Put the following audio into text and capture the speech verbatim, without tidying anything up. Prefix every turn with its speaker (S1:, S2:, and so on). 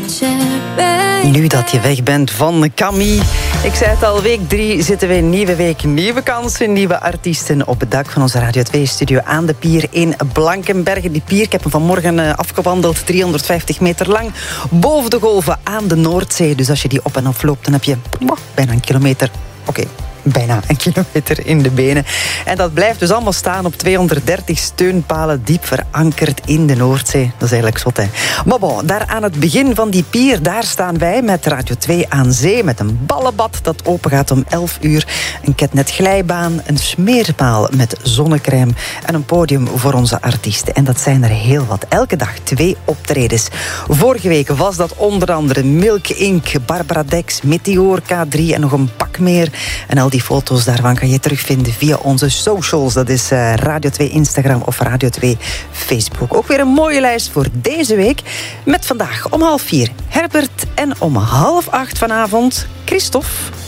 S1: Nu dat je weg bent van Camille. Ik zei het al, week drie zitten we in nieuwe week. Nieuwe kansen, nieuwe artiesten op het dak van onze Radio twee-studio aan de pier in Blankenberge. Die pier, ik heb hem vanmorgen afgewandeld, driehonderdvijftig meter lang. Boven de golven aan de Noordzee. Dus als je die op en af loopt, dan heb je oh, bijna een kilometer. Oké. Okay. Bijna een kilometer in de benen. En dat blijft dus allemaal staan op tweehonderddertig steunpalen diep verankerd in de Noordzee. Dat is eigenlijk zot, hè. Maar bon, daar aan het begin van die pier, daar staan wij met Radio twee aan zee, met een ballenbad dat open gaat om elf uur. Een ketnetglijbaan, een smeerpaal met zonnecrème en een podium voor onze artiesten. En dat zijn er heel wat. Elke dag twee optredens. Vorige week was dat onder andere Milk Incorporated, Barbara Dex, Meteor K drie en nog een pak meer. En al die foto's daarvan kan je terugvinden via onze socials. Dat is uh, Radio twee Instagram of Radio twee Facebook. Ook weer een mooie lijst voor deze week. Met vandaag om half vier Herbert en om half acht vanavond Christophe.